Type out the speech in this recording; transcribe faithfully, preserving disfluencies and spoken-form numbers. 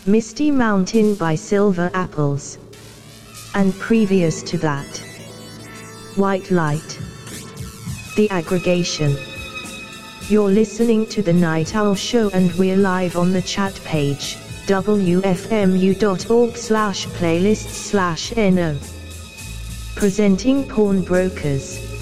Misty Mountain by Silver Apples. And previous to that, White Light. The Aggregation. You're listening to The Night Owl Show and we're live on the chat page, w f m u dot org slash playlists slash no. Presenting Pawnbrokers.